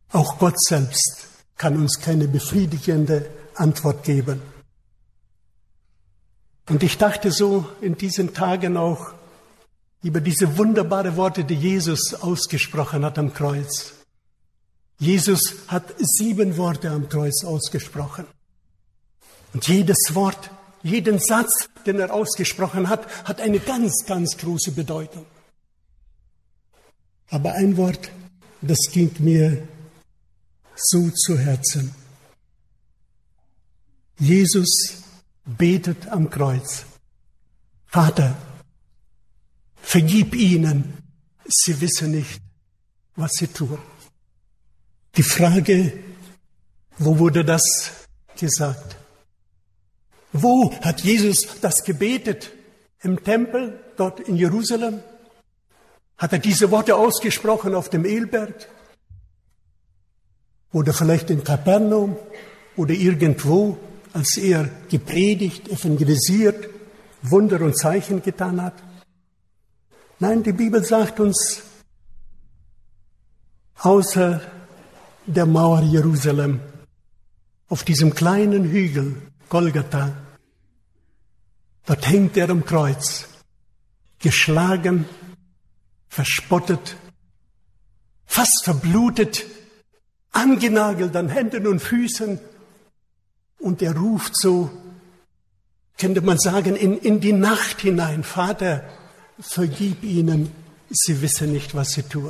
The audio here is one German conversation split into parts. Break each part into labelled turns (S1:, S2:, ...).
S1: Auch Gott selbst kann uns keine befriedigende Antwort geben. Und ich dachte so in diesen Tagen auch über diese wunderbaren Worte, die Jesus ausgesprochen hat am Kreuz. Jesus hat 7 Worte am Kreuz ausgesprochen. Und jedes Wort, jeden Satz, den er ausgesprochen hat, hat eine ganz, ganz große Bedeutung. Aber ein Wort, das ging mir so zu Herzen. Jesus betet am Kreuz: Vater, vergib ihnen, sie wissen nicht, was sie tun. Die Frage, wo wurde das gesagt? Wo hat Jesus das gebetet? Im Tempel, dort in Jerusalem? Hat er diese Worte ausgesprochen auf dem Ölberg? Oder vielleicht in Kapernaum? Oder irgendwo, als er gepredigt, evangelisiert, Wunder und Zeichen getan hat? Nein, die Bibel sagt uns, außer der Mauer Jerusalem, auf diesem kleinen Hügel Golgatha, dort hängt er am Kreuz, geschlagen, verspottet, fast verblutet, angenagelt an Händen und Füßen. Und er ruft so, könnte man sagen, in die Nacht hinein: Vater, vergib ihnen, sie wissen nicht, was sie tun.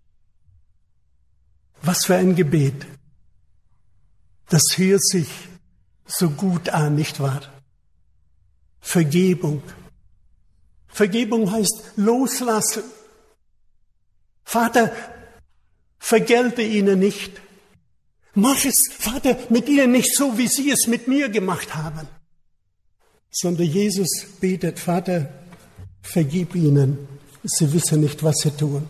S1: Was für ein Gebet. Das hört sich so gut an, nicht wahr? Vergebung. Vergebung heißt loslassen. Vater, vergelte ihnen nicht. Mach es, Vater, mit ihnen nicht so, wie sie es mit mir gemacht haben. Sondern Jesus betet: Vater, vergib ihnen, sie wissen nicht, was sie tun.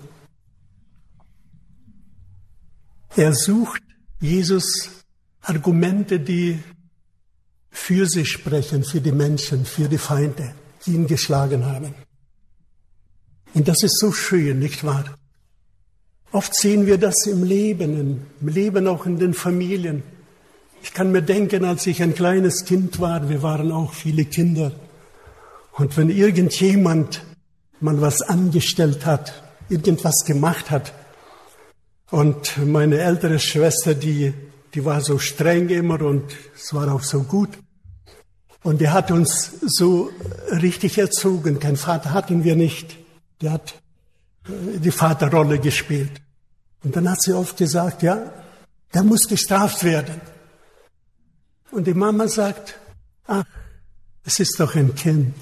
S1: Er sucht, Jesus, Argumente, die für sie sprechen, für die Menschen, für die Feinde, die ihn geschlagen haben. Und das ist so schön, nicht wahr? Oft sehen wir das im Leben auch in den Familien. Ich kann mir denken, als ich ein kleines Kind war, wir waren auch viele Kinder. Und wenn irgendjemand mal was angestellt hat, irgendwas gemacht hat, und meine ältere Schwester, die war so streng immer und es war auch so gut. Und die hat uns so richtig erzogen. Keinen Vater hatten wir nicht. Der hat die Vaterrolle gespielt. Und dann hat sie oft gesagt, ja, der muss gestraft werden. Und die Mama sagt, ach, es ist doch ein Kind.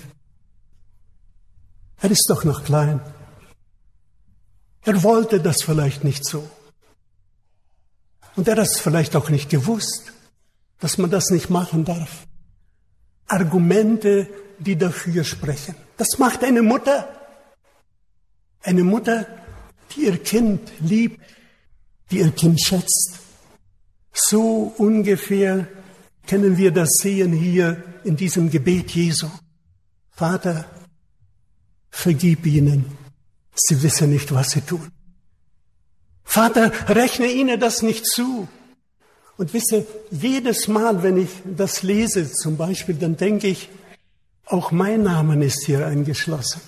S1: Er ist doch noch klein. Er wollte das vielleicht nicht so. Und er hat es vielleicht auch nicht gewusst, dass man das nicht machen darf. Argumente, die dafür sprechen. Das macht eine Mutter. Eine Mutter, die ihr Kind liebt, die ihr Kind schätzt. So ungefähr können wir das sehen hier in diesem Gebet Jesu. Vater, vergib ihnen, sie wissen nicht, was sie tun. Vater, rechne ihnen das nicht zu. Und wisst ihr, jedes Mal, wenn ich das lese zum Beispiel, dann denke ich, auch mein Name ist hier eingeschlossen.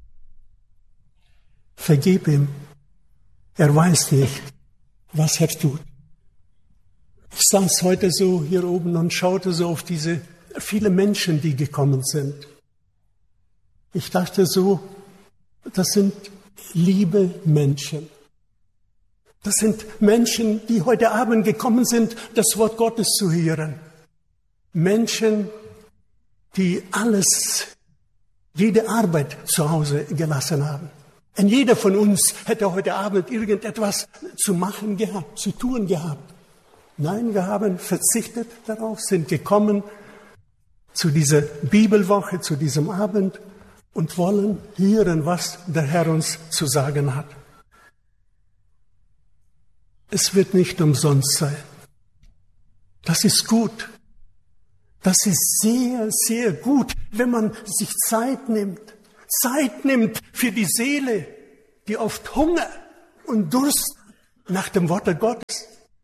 S1: Vergib ihm. Er weiß nicht, was er tut. Ich saß heute so hier oben und schaute so auf diese viele Menschen, die gekommen sind. Ich dachte so, das sind liebe Menschen. Das sind Menschen, die heute Abend gekommen sind, das Wort Gottes zu hören. Menschen, die alles, jede Arbeit zu Hause gelassen haben. Und jeder von uns hätte heute Abend irgendetwas zu machen gehabt, zu tun gehabt. Nein, wir haben verzichtet darauf, sind gekommen zu dieser Bibelwoche, zu diesem Abend und wollen hören, was der Herr uns zu sagen hat. Es wird nicht umsonst sein. Das ist gut. Das ist sehr, sehr gut, wenn man sich Zeit nimmt. Zeit nimmt für die Seele, die oft Hunger und Durst nach dem Worte Gottes.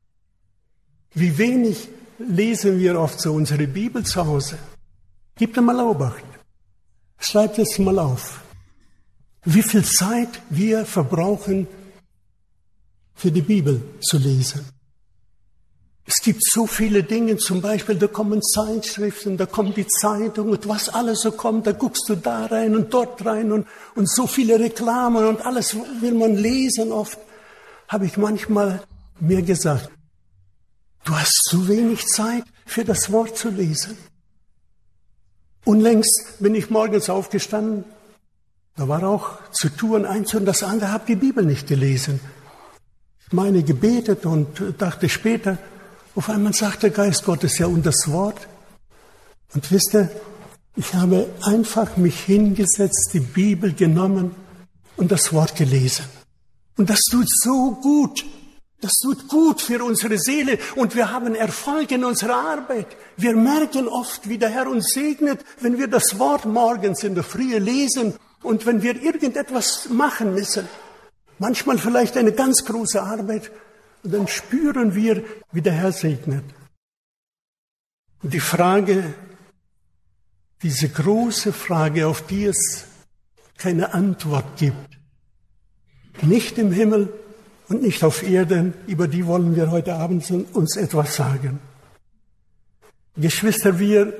S1: Wie wenig lesen wir oft so unsere Bibel zu Hause. Gebt einmal Obacht. Schreibt es mal auf. Wie viel Zeit wir verbrauchen, für die Bibel zu lesen. Es gibt so viele Dinge, zum Beispiel, da kommen Zeitschriften, da kommt die Zeitung und was alles so kommt, da guckst du da rein und dort rein und so viele Reklamen und alles will man lesen. Oft habe ich manchmal mir gesagt, du hast zu wenig Zeit für das Wort zu lesen. Unlängst bin ich morgens aufgestanden, da war auch zu tun, eins und das andere, habe die Bibel nicht gelesen. Ich meine, gebetet und dachte später, auf einmal sagt der Geist Gottes ja und das Wort. Und wisst ihr, ich habe einfach mich hingesetzt, die Bibel genommen und das Wort gelesen. Und das tut so gut. Das tut gut für unsere Seele und wir haben Erfolg in unserer Arbeit. Wir merken oft, wie der Herr uns segnet, wenn wir das Wort morgens in der Frühe lesen und wenn wir irgendetwas machen müssen. Manchmal vielleicht eine ganz große Arbeit. Und dann spüren wir, wie der Herr segnet. Und die Frage, diese große Frage, auf die es keine Antwort gibt, nicht im Himmel und nicht auf Erden, über die wollen wir heute Abend uns etwas sagen. Geschwister, wir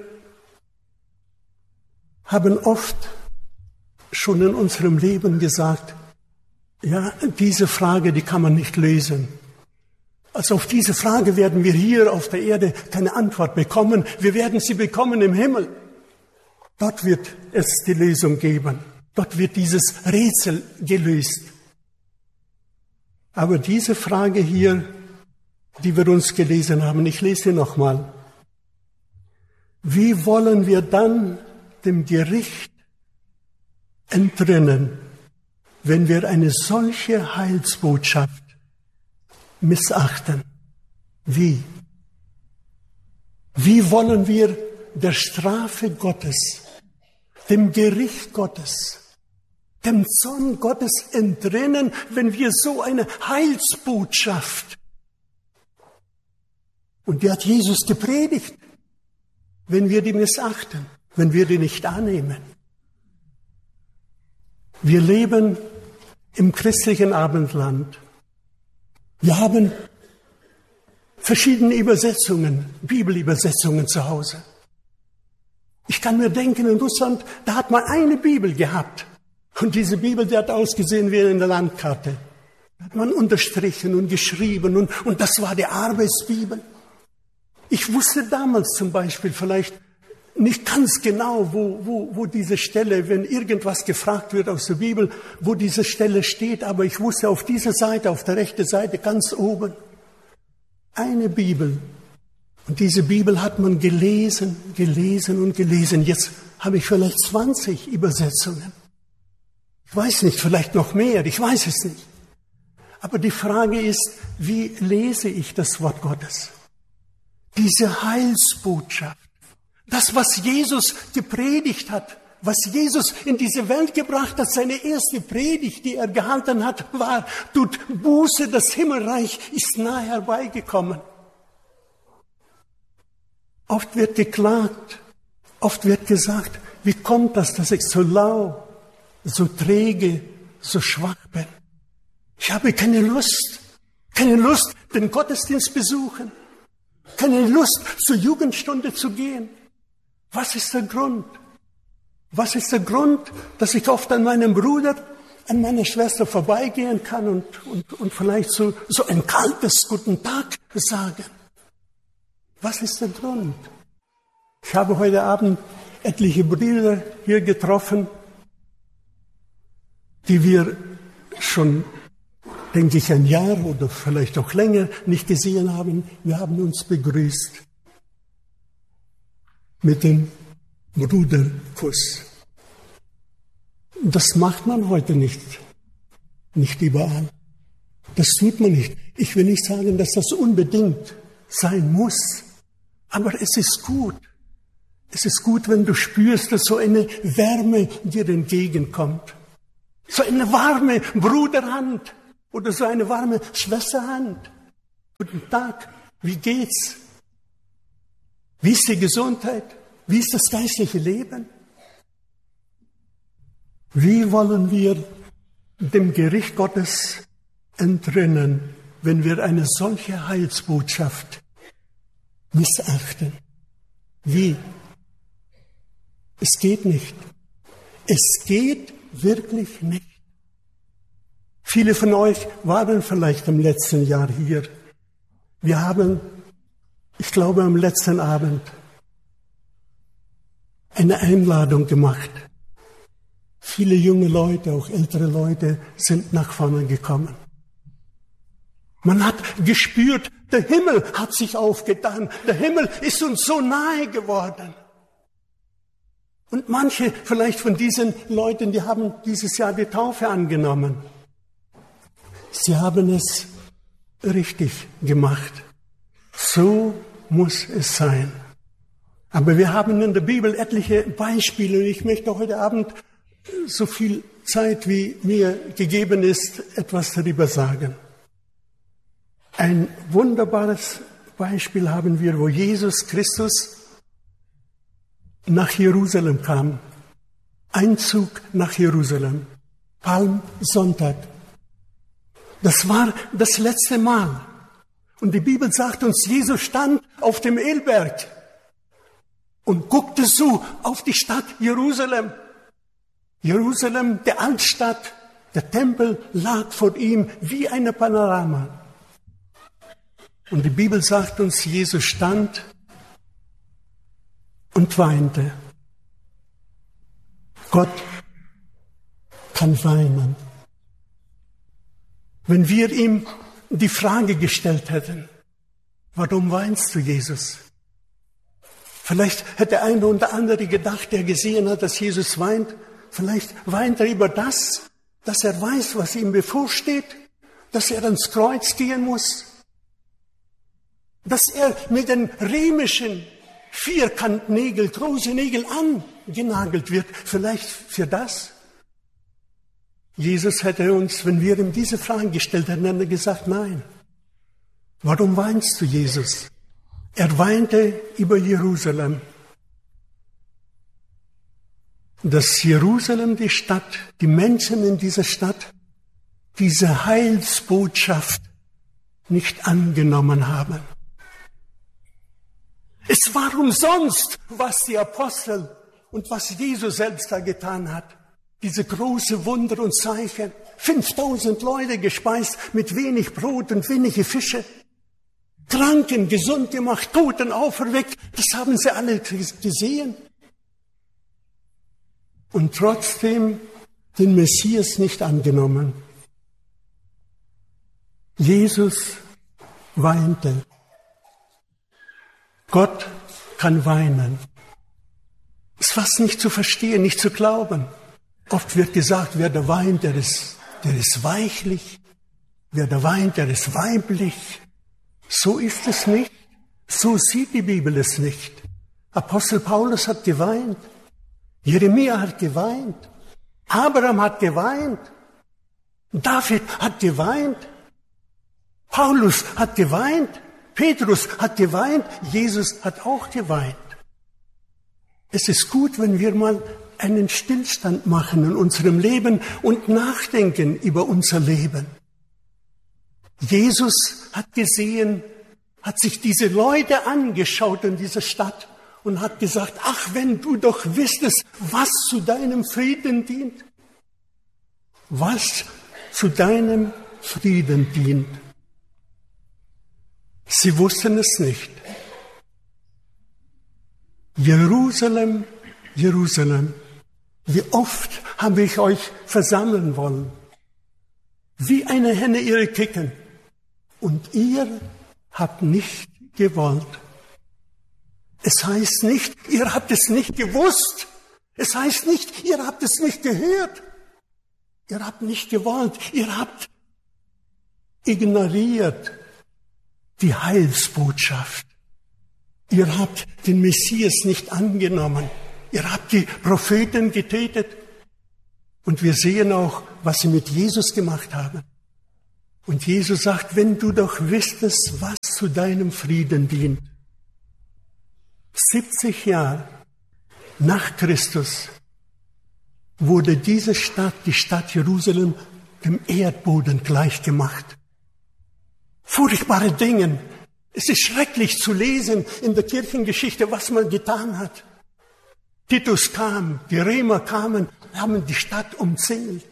S1: haben oft schon in unserem Leben gesagt, ja, diese Frage, die kann man nicht lösen. Also auf diese Frage werden wir hier auf der Erde keine Antwort bekommen. Wir werden sie bekommen im Himmel. Dort wird es die Lösung geben. Dort wird dieses Rätsel gelöst. Aber diese Frage hier, die wir uns gelesen haben, ich lese sie nochmal. Wie wollen wir dann dem Gericht entrinnen, wenn wir eine solche Heilsbotschaft missachten? Wie? Wie wollen wir der Strafe Gottes, dem Gericht Gottes, dem Zorn Gottes entrinnen, wenn wir so eine Heilsbotschaft, und die hat Jesus gepredigt, wenn wir die missachten, wenn wir die nicht annehmen? Wir leben im christlichen Abendland. Wir haben verschiedene Übersetzungen, Bibelübersetzungen zu Hause. Ich kann mir denken, in Russland, da hat man eine Bibel gehabt. Und diese Bibel, die hat ausgesehen wie eine Landkarte. Da hat man unterstrichen und geschrieben und das war die Arbeitsbibel. Ich wusste damals zum Beispiel vielleicht nicht ganz genau, wo diese Stelle, wenn irgendwas gefragt wird aus der Bibel, wo diese Stelle steht, aber ich wusste auf dieser Seite, auf der rechten Seite, ganz oben, eine Bibel. Und diese Bibel hat man gelesen und gelesen. Jetzt habe ich vielleicht 20 Übersetzungen. Ich weiß nicht, vielleicht noch mehr, ich weiß es nicht. Aber die Frage ist, wie lese ich das Wort Gottes? Diese Heilsbotschaft. Das, was Jesus gepredigt hat, was Jesus in diese Welt gebracht hat, seine erste Predigt, die er gehalten hat, war, tut Buße, das Himmelreich ist nahe herbeigekommen. Oft wird geklagt, oft wird gesagt, wie kommt das, dass ich so lau, so träge, so schwach bin? Ich habe keine Lust, den Gottesdienst besuchen, keine Lust, zur Jugendstunde zu gehen. Was ist der Grund? Was ist der Grund, dass ich oft an meinem Bruder, an meiner Schwester vorbeigehen kann und vielleicht so ein kaltes Guten Tag sagen? Was ist der Grund? Ich habe heute Abend etliche Brüder hier getroffen, die wir schon, denke ich, ein Jahr oder vielleicht auch länger nicht gesehen haben. Wir haben uns begrüßt mit dem Bruderkuss. Das macht man heute nicht überall. Das tut man nicht. Ich will nicht sagen, dass das unbedingt sein muss, aber es ist gut. Es ist gut, wenn du spürst, dass so eine Wärme dir entgegenkommt. So eine warme Bruderhand oder so eine warme Schwesterhand. Guten Tag, Wie geht's? Wie ist die Gesundheit? Wie ist das geistliche Leben? Wie wollen wir dem Gericht Gottes entrinnen, wenn wir eine solche Heilsbotschaft missachten? Wie? Es geht nicht. Es geht wirklich nicht. Viele von euch waren vielleicht im letzten Jahr hier. Wir haben, ich glaube, am letzten Abend eine Einladung gemacht. Viele junge Leute, auch ältere Leute, sind nach vorne gekommen. Man hat gespürt, der Himmel hat sich aufgetan. Der Himmel ist uns so nahe geworden. Und manche vielleicht von diesen Leuten, die haben dieses Jahr die Taufe angenommen. Sie haben es richtig gemacht. So muss es sein. Aber wir haben in der Bibel etliche Beispiele und ich möchte heute Abend so viel Zeit, wie mir gegeben ist, etwas darüber sagen. Ein wunderbares Beispiel haben wir, wo Jesus Christus nach Jerusalem kam. Einzug nach Jerusalem. Palmsonntag. Das war das letzte Mal. Und die Bibel sagt uns, Jesus stand auf dem Ölberg und guckte so auf die Stadt Jerusalem. Jerusalem, der Altstadt, der Tempel lag vor ihm wie eine Panorama. Und die Bibel sagt uns, Jesus stand und weinte. Gott kann weinen. Wenn wir ihm die Frage gestellt hätten, warum weinst du, Jesus? Vielleicht hätte der eine oder andere gedacht, der gesehen hat, dass Jesus weint, vielleicht weint er über das, dass er weiß, was ihm bevorsteht, dass er ans Kreuz gehen muss, dass er mit den römischen Vierkantnägeln, große Nägel angenagelt wird. Vielleicht für das. Jesus hätte uns, wenn wir ihm diese Fragen gestellt hätten, hätte er gesagt, nein. Warum weinst du, Jesus? Er weinte über Jerusalem. Dass Jerusalem, die Stadt, die Menschen in dieser Stadt, diese Heilsbotschaft nicht angenommen haben. Es war umsonst, was die Apostel und was Jesus selbst da getan hat. Diese große Wunder und Zeichen. 5000 Leute gespeist mit wenig Brot und wenige Fische. Kranken gesund gemacht, Toten auferweckt. Das haben sie alle gesehen. Und trotzdem den Messias nicht angenommen. Jesus weinte. Gott kann weinen. Ist fast nicht zu verstehen, nicht zu glauben. Oft wird gesagt, wer da weint, der ist weichlich. Wer da weint, der ist weiblich. So ist es nicht. So sieht die Bibel es nicht. Apostel Paulus hat geweint. Jeremia hat geweint. Abraham hat geweint. David hat geweint. Paulus hat geweint. Petrus hat geweint. Jesus hat auch geweint. Es ist gut, wenn wir mal einen Stillstand machen in unserem Leben und nachdenken über unser Leben. Jesus hat gesehen, hat sich diese Leute angeschaut in dieser Stadt und hat gesagt, ach, wenn du doch wüsstest, was zu deinem Frieden dient. Was zu deinem Frieden dient. Sie wussten es nicht. Jerusalem, Jerusalem, wie oft habe ich euch versammeln wollen, wie eine Henne ihre Küken, und ihr habt nicht gewollt. Es heißt nicht, ihr habt es nicht gewusst. Es heißt nicht, ihr habt es nicht gehört. Ihr habt nicht gewollt. Ihr habt ignoriert die Heilsbotschaft. Ihr habt den Messias nicht angenommen. Ihr habt die Propheten getötet. Und wir sehen auch, was sie mit Jesus gemacht haben. Und Jesus sagt, wenn du doch wüsstest, was zu deinem Frieden dient. 70 Jahre nach Christus wurde diese Stadt, die Stadt Jerusalem, dem Erdboden gleichgemacht. Furchtbare Dinge. Es ist schrecklich zu lesen in der Kirchengeschichte, was man getan hat. Titus kam, die Römer kamen, haben die Stadt umzingelt,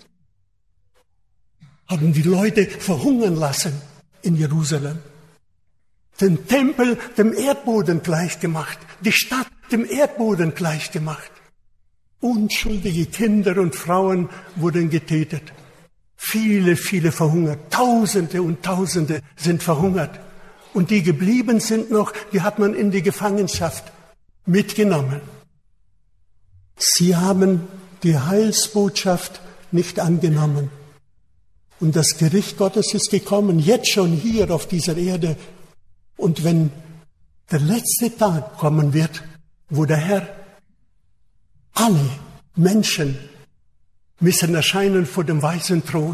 S1: haben die Leute verhungern lassen in Jerusalem. Den Tempel dem Erdboden gleichgemacht, die Stadt dem Erdboden gleichgemacht. Unschuldige Kinder und Frauen wurden getötet. Viele, viele verhungert. Tausende und Tausende sind verhungert. Und die geblieben sind noch, die hat man in die Gefangenschaft mitgenommen. Sie haben die Heilsbotschaft nicht angenommen. Und das Gericht Gottes ist gekommen, jetzt schon hier auf dieser Erde. Und wenn der letzte Tag kommen wird, wo der Herr alle Menschen müssen erscheinen vor dem weißen Thron.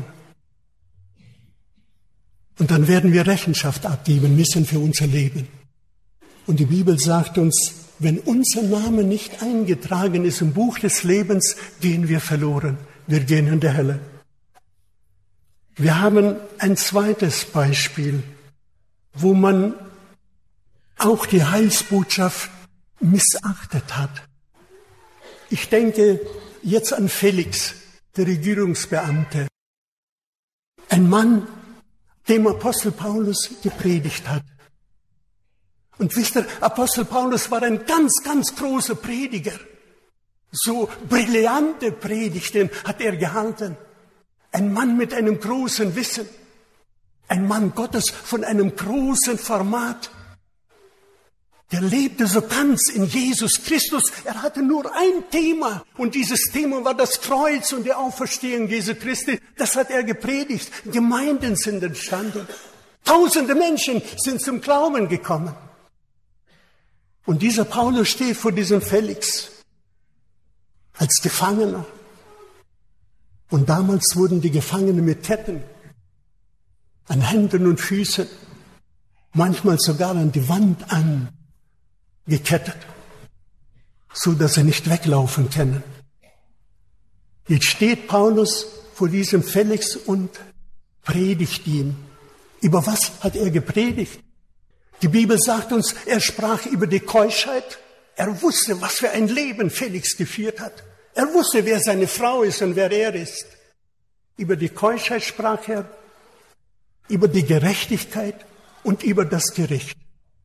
S1: Und dann werden wir Rechenschaft abgeben müssen für unser Leben. Und die Bibel sagt uns, wenn unser Name nicht eingetragen ist im Buch des Lebens, gehen wir verloren. Wir gehen in die Hölle. Wir haben ein zweites Beispiel, wo man auch die Heilsbotschaft missachtet hat. Ich denke jetzt an Felix, der Regierungsbeamte. Ein Mann, dem Apostel Paulus gepredigt hat. Und wisst ihr, Apostel Paulus war ein ganz, ganz großer Prediger. So brillante Predigten hat er gehalten. Ein Mann mit einem großen Wissen. Ein Mann Gottes von einem großen Format. Der lebte so ganz in Jesus Christus. Er hatte nur ein Thema. Und dieses Thema war das Kreuz und die Auferstehung Jesu Christi. Das hat er gepredigt. Gemeinden sind entstanden. Tausende Menschen sind zum Glauben gekommen. Und dieser Paulus steht vor diesem Felix als Gefangener. Und damals wurden die Gefangenen mit Ketten an Händen und Füßen, manchmal sogar an die Wand angekettet, so dass sie nicht weglaufen können. Jetzt steht Paulus vor diesem Felix und predigt ihm. Über was hat er gepredigt? Die Bibel sagt uns, er sprach über die Keuschheit. Er wusste, was für ein Leben Felix geführt hat. Er wusste, wer seine Frau ist und wer er ist. Über die Keuschheit sprach er, über die Gerechtigkeit und über das Gericht.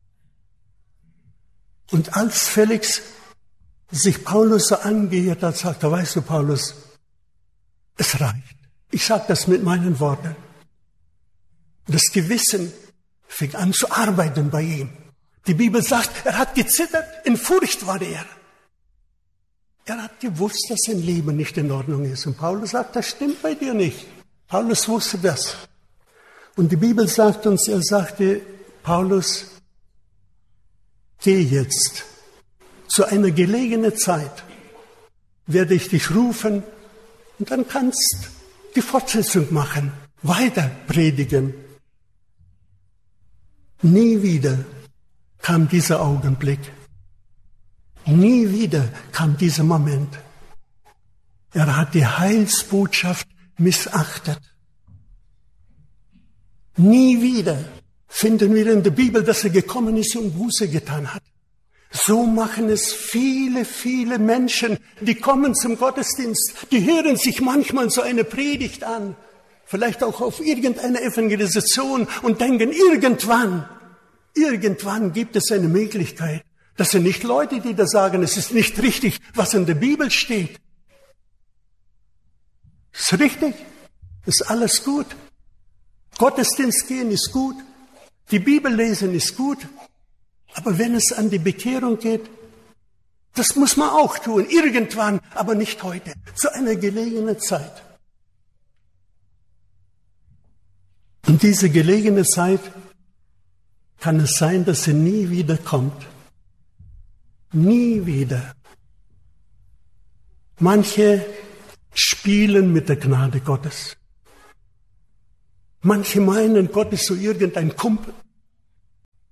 S1: Und als Felix sich Paulus so angehört hat, sagte er, weißt du, Paulus, es reicht. Ich sage das mit meinen Worten. Das Gewissen fing an zu arbeiten bei ihm. Die Bibel sagt, er hat gezittert, in Furcht war er. Er hat gewusst, dass sein Leben nicht in Ordnung ist. Und Paulus sagt, das stimmt bei dir nicht. Paulus wusste das. Und die Bibel sagt uns, er sagte, Paulus, geh jetzt. Zu einer gelegenen Zeit werde ich dich rufen und dann kannst die Fortsetzung machen, weiter predigen. Nie wieder kam dieser Augenblick. Nie wieder kam dieser Moment. Er hat die Heilsbotschaft missachtet. Nie wieder finden wir in der Bibel, dass er gekommen ist und Buße getan hat. So machen es viele, viele Menschen, die kommen zum Gottesdienst, die hören sich manchmal so eine Predigt an, vielleicht auch auf irgendeine Evangelisation und denken, irgendwann gibt es eine Möglichkeit. Das sind nicht Leute, die da sagen, es ist nicht richtig, was in der Bibel steht. Ist richtig, ist alles gut. Gottesdienst gehen ist gut, die Bibel lesen ist gut, aber wenn es an die Bekehrung geht, das muss man auch tun, irgendwann, aber nicht heute, zu einer gelegenen Zeit. Und diese gelegene Zeit kann es sein, dass sie nie wieder kommt. Nie wieder. Manche spielen mit der Gnade Gottes. Manche meinen, Gott ist so irgendein Kumpel.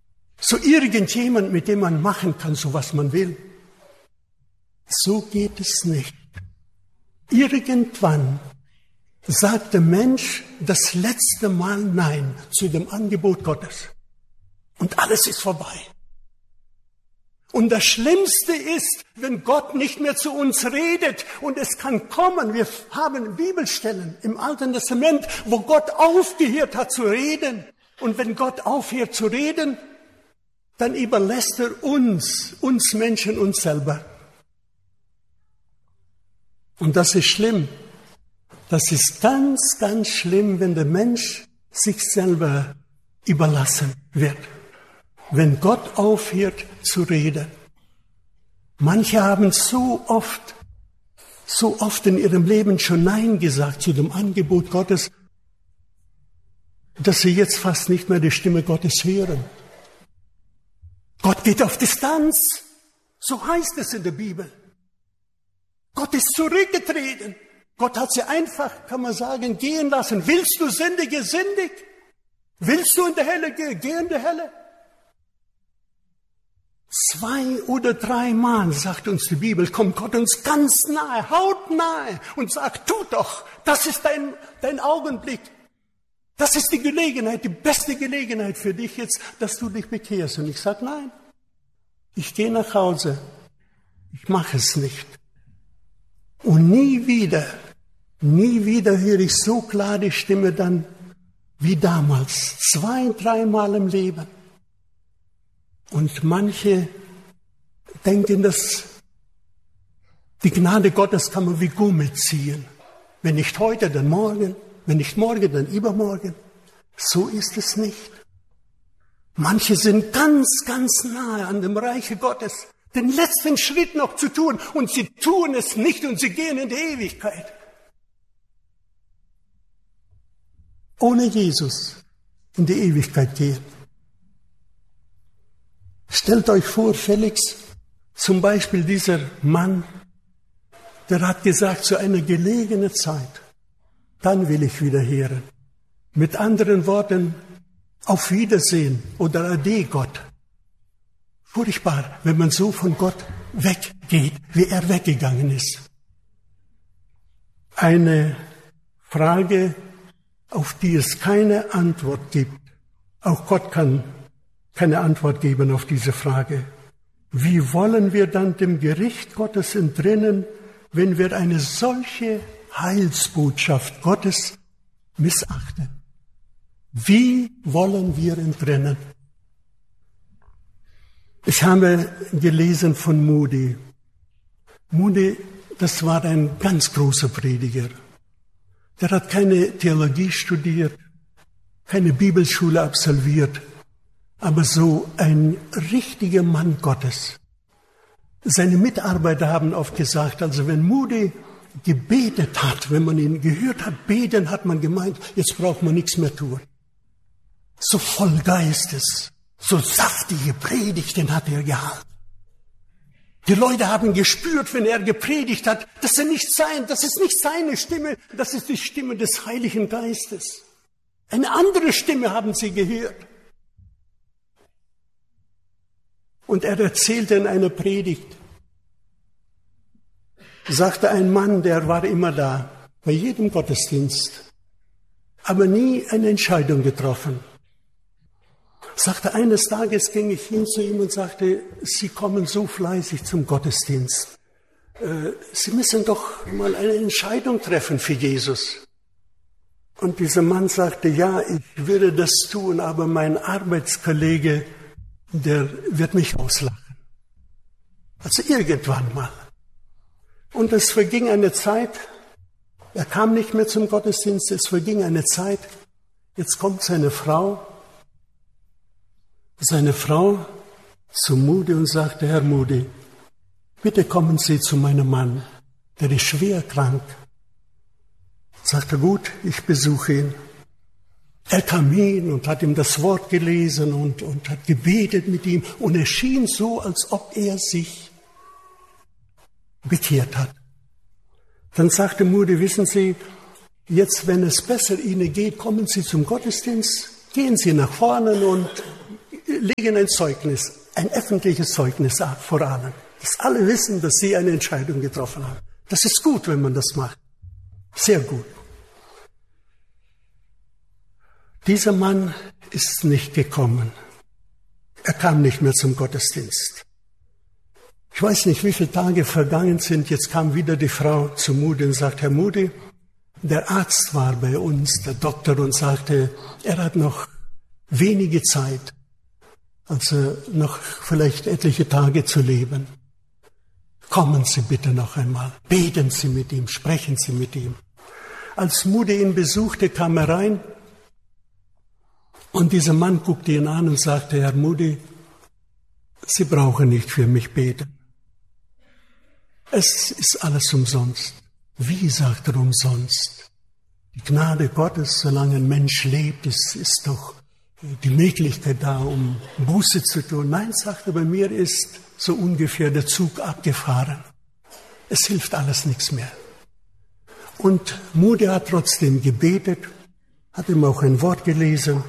S1: zu irgendjemand, mit dem man machen kann, so was man will. So geht es nicht. Irgendwann sagt der Mensch das letzte Mal Nein zu dem Angebot Gottes. Und alles ist vorbei. Und das Schlimmste ist, wenn Gott nicht mehr zu uns redet. Und es kann kommen, wir haben Bibelstellen im Alten Testament, wo Gott aufgehört hat zu reden. Und wenn Gott aufhört zu reden, dann überlässt er uns Menschen, uns selber. Und das ist schlimm. Das ist ganz, ganz schlimm, wenn der Mensch sich selber überlassen wird. Wenn Gott aufhört zu reden. Manche haben so oft in ihrem Leben schon Nein gesagt zu dem Angebot Gottes, dass sie jetzt fast nicht mehr die Stimme Gottes hören. Gott geht auf Distanz. So heißt es in der Bibel. Gott ist zurückgetreten. Gott hat sie einfach, kann man sagen, gehen lassen. Willst du Sündige, sündig? Willst du in die Hölle gehen? Geh in die Hölle. 2 oder 3 Mal, sagt uns die Bibel, kommt Gott uns ganz nahe, hautnahe und sagt, tu doch, das ist dein Augenblick. Das ist die Gelegenheit, die beste Gelegenheit für dich jetzt, dass du dich bekehrst. Und ich sage, nein, ich gehe nach Hause. Ich mache es nicht. Und nie wieder höre ich so klar die Stimme dann wie damals. 2, 3 Mal im Leben. Und manche denken, dass die Gnade Gottes kann man wie Gummi ziehen. Wenn nicht heute, dann morgen. Wenn nicht morgen, dann übermorgen. So ist es nicht. Manche sind ganz, ganz nahe an dem Reiche Gottes, den letzten Schritt noch zu tun. Und sie tun es nicht und sie gehen in die Ewigkeit. Ohne Jesus in die Ewigkeit gehen. Stellt euch vor, Felix, zum Beispiel dieser Mann, der hat gesagt, zu einer gelegenen Zeit, dann will ich wieder hören. Mit anderen Worten, auf Wiedersehen oder Ade Gott. Furchtbar, wenn man so von Gott weggeht, wie er weggegangen ist. Eine Frage, auf die es keine Antwort gibt. Auch Gott kann keine Antwort geben auf diese Frage. Wie wollen wir dann dem Gericht Gottes entrinnen, wenn wir eine solche Heilsbotschaft Gottes missachten? Wie wollen wir entrinnen? Ich habe gelesen von Moody. Moody, das war ein ganz großer Prediger. Der hat keine Theologie studiert, keine Bibelschule absolviert, aber so ein richtiger Mann Gottes. Seine Mitarbeiter haben oft gesagt, also wenn Moody gebetet hat, wenn man ihn gehört hat, beten, hat man gemeint, jetzt braucht man nichts mehr tun. So voll Geistes, so saftige Predigten hat er gehalten. Die Leute haben gespürt, wenn er gepredigt hat, das ist nicht seine Stimme, das ist die Stimme des Heiligen Geistes. Eine andere Stimme haben sie gehört. Und er erzählte in einer Predigt, sagte ein Mann, der war immer da, bei jedem Gottesdienst, aber nie eine Entscheidung getroffen. Sagte, eines Tages ging ich hin zu ihm und sagte, Sie kommen so fleißig zum Gottesdienst. Sie müssen doch mal eine Entscheidung treffen für Jesus. Und dieser Mann sagte, ja, ich würde das tun, aber mein Arbeitskollege, der wird mich auslachen. Also irgendwann mal. Und es verging eine Zeit, er kam nicht mehr zum Gottesdienst, es verging eine Zeit, jetzt kommt seine Frau zu Moody und sagte, Herr Moody, bitte kommen Sie zu meinem Mann, der ist schwer krank. Sagte, gut, ich besuche ihn. Er kam hin und hat ihm das Wort gelesen und hat gebetet mit ihm. Und es schien so, als ob er sich bekehrt hat. Dann sagte Moody, wissen Sie, jetzt, wenn es besser Ihnen geht, kommen Sie zum Gottesdienst, gehen Sie nach vorne und legen ein Zeugnis, ein öffentliches Zeugnis ab vor allen. Dass alle wissen, dass sie eine Entscheidung getroffen haben. Das ist gut, wenn man das macht. Sehr gut. Dieser Mann ist nicht gekommen. Er kam nicht mehr zum Gottesdienst. Ich weiß nicht, wie viele Tage vergangen sind. Jetzt kam wieder die Frau zu Moody und sagt, Herr Moody, der Arzt war bei uns, der Doktor, und sagte, er hat noch wenige Zeit, also noch vielleicht etliche Tage zu leben. Kommen Sie bitte noch einmal, beten Sie mit ihm, sprechen Sie mit ihm. Als Moody ihn besuchte, kam er rein und dieser Mann guckte ihn an und sagte, Herr Moody, Sie brauchen nicht für mich beten. Es ist alles umsonst. Wie, sagt er, umsonst? Die Gnade Gottes, solange ein Mensch lebt, ist doch die Möglichkeit da, um Buße zu tun. Nein, sagt er, bei mir ist so ungefähr der Zug abgefahren. Es hilft alles nichts mehr. Und Moody hat trotzdem gebetet, hat ihm auch ein Wort gelesen.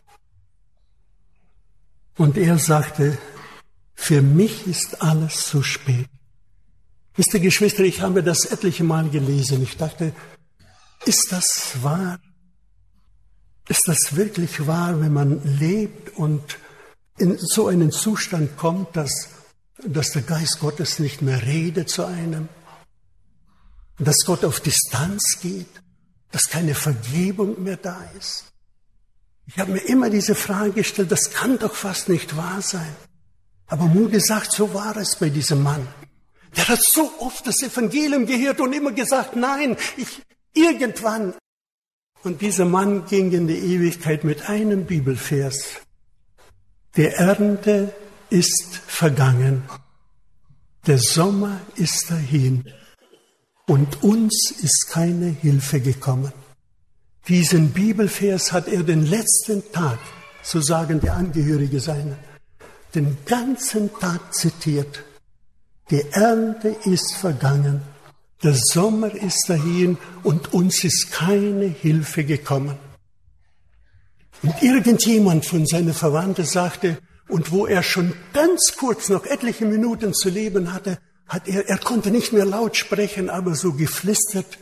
S1: Und er sagte, für mich ist alles zu spät. Wisst ihr, Geschwister, ich habe das etliche Mal gelesen. Ich dachte, ist das wahr? Ist das wirklich wahr, wenn man lebt und in so einen Zustand kommt, dass der Geist Gottes nicht mehr redet zu einem? Dass Gott auf Distanz geht? Dass keine Vergebung mehr da ist? Ich habe mir immer diese Frage gestellt, das kann doch fast nicht wahr sein. Aber Moody sagt, so war es bei diesem Mann. Der hat so oft das Evangelium gehört und immer gesagt, nein, irgendwann. Und dieser Mann ging in die Ewigkeit mit einem Bibelvers. Die Ernte ist vergangen, der Sommer ist dahin und uns ist keine Hilfe gekommen. Diesen Bibelvers hat er den letzten Tag, so sagen die Angehörige seiner, den ganzen Tag zitiert. Die Ernte ist vergangen, der Sommer ist dahin und uns ist keine Hilfe gekommen. Und irgendjemand von seinen Verwandten sagte, und wo er schon ganz kurz noch etliche Minuten zu leben hatte, er konnte nicht mehr laut sprechen, aber so geflüstert,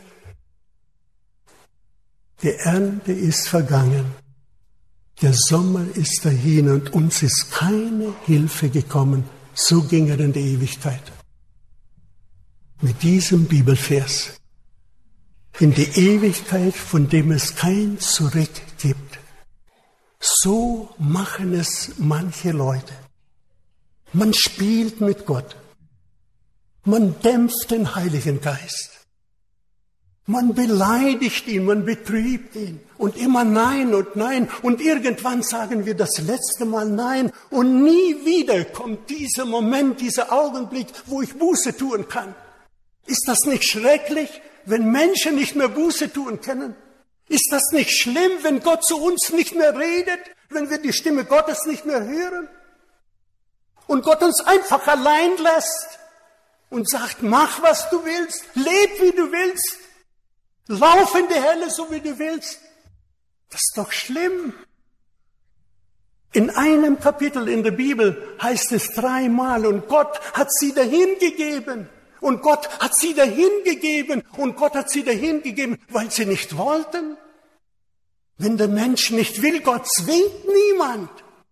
S1: die Ernte ist vergangen, der Sommer ist dahin und uns ist keine Hilfe gekommen. So ging er in die Ewigkeit. Mit diesem Bibelvers. In die Ewigkeit, von dem es kein Zurück gibt. So machen es manche Leute. Man spielt mit Gott. Man dämpft den Heiligen Geist. Man beleidigt ihn, man betrübt ihn. Und immer nein und nein. Und irgendwann sagen wir das letzte Mal nein. Und nie wieder kommt dieser Moment, dieser Augenblick, wo ich Buße tun kann. Ist das nicht schrecklich, wenn Menschen nicht mehr Buße tun können? Ist das nicht schlimm, wenn Gott zu uns nicht mehr redet? Wenn wir die Stimme Gottes nicht mehr hören? Und Gott uns einfach allein lässt und sagt, mach was du willst, leb wie du willst. Lauf in die Hölle, so wie du willst. Das ist doch schlimm. In einem Kapitel in der Bibel heißt es 3-mal, und Gott hat sie dahin gegeben. Und Gott hat sie dahin gegeben. Und Gott hat sie dahin gegeben, weil sie nicht wollten. Wenn der Mensch nicht will, Gott zwingt niemand.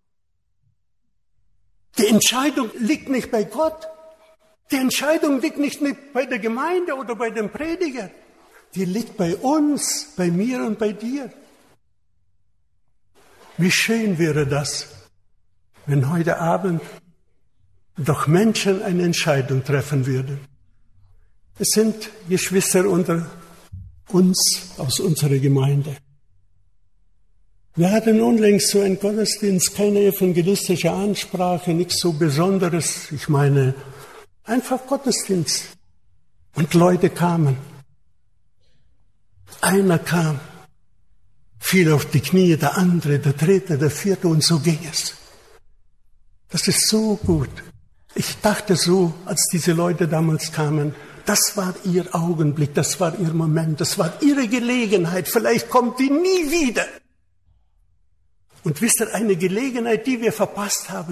S1: Die Entscheidung liegt nicht bei Gott. Die Entscheidung liegt nicht bei der Gemeinde oder bei dem Prediger. Die liegt bei uns, bei mir und bei dir. Wie schön wäre das, wenn heute Abend doch Menschen eine Entscheidung treffen würden. Es sind Geschwister unter uns aus unserer Gemeinde. Wir hatten unlängst so einen Gottesdienst, keine evangelistische Ansprache, nichts so Besonderes. Ich meine, einfach Gottesdienst. Und Leute kamen. Einer kam, fiel auf die Knie, der andere, der dritte, der vierte, und so ging es. Das ist so gut. Ich dachte so, als diese Leute damals kamen, das war ihr Augenblick, das war ihr Moment, das war ihre Gelegenheit, vielleicht kommt die nie wieder. Und wisst ihr, eine Gelegenheit, die wir verpasst haben,